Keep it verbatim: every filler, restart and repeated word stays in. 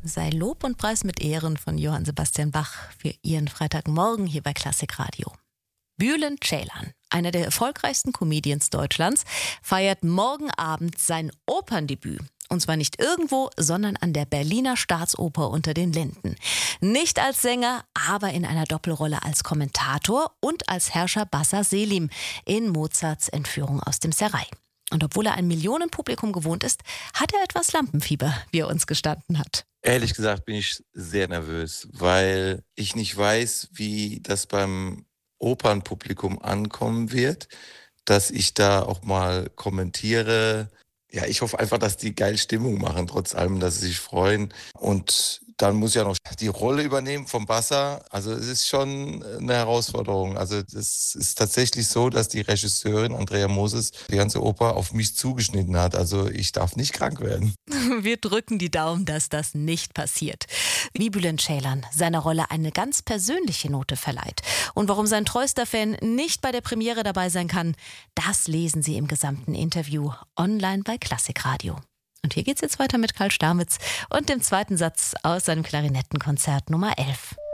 sei Lob und Preis mit Ehren von Johann Sebastian Bach für Ihren Freitagmorgen hier bei Klassik Radio. Bülent Ceylan, einer der erfolgreichsten Comedians Deutschlands, feiert morgen Abend sein Operndebüt. Und zwar nicht irgendwo, sondern an der Berliner Staatsoper unter den Linden. Nicht als Sänger, aber in einer Doppelrolle als Kommentator und als Herrscher Bassa Selim in Mozarts Entführung aus dem Serail. Und obwohl er ein Millionenpublikum gewohnt ist, hat er etwas Lampenfieber, wie er uns gestanden hat. Ehrlich gesagt bin ich sehr nervös, weil ich nicht weiß, wie das beim Opernpublikum ankommen wird, dass ich da auch mal kommentiere. Ja, ich hoffe einfach, dass die geil Stimmung machen, trotz allem, dass sie sich freuen. Und dann muss ich ja noch die Rolle übernehmen vom Bassa. Also es ist schon eine Herausforderung. Also es ist tatsächlich so, dass die Regisseurin Andrea Moses die ganze Oper auf mich zugeschnitten hat. Also ich darf nicht krank werden. Wir drücken die Daumen, dass das nicht passiert. Wie Bülent Ceylan seiner Rolle eine ganz persönliche Note verleiht. Und warum sein treuester Fan nicht bei der Premiere dabei sein kann, das lesen Sie im gesamten Interview online bei Klassik Radio. Und hier geht's jetzt weiter mit Karl Stamitz und dem zweiten Satz aus seinem Klarinettenkonzert Nummer elf.